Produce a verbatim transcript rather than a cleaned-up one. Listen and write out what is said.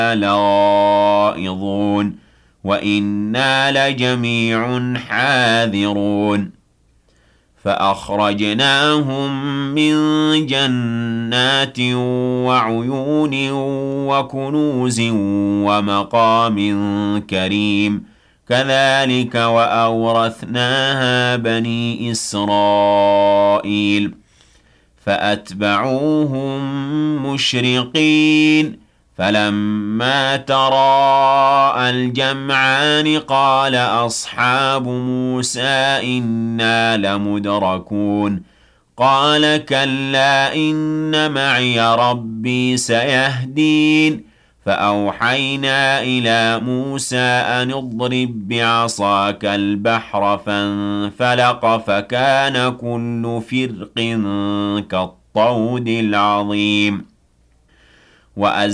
لغائظون وإنا لجميع حاذرون فأخرجناهم من جنات وعيون وكنوز ومقام كريم كذلك وأورثناها بني إسرائيل فأتبعوهم مشرقين فلما تراءى الجمعان قال أصحاب موسى إنا لمدركون قال كلا إن معي ربي سيهدين فأوحينا إلى موسى أن اضرب بعصاك البحر فانفلق فكان كل فرق كالطود العظيم وأز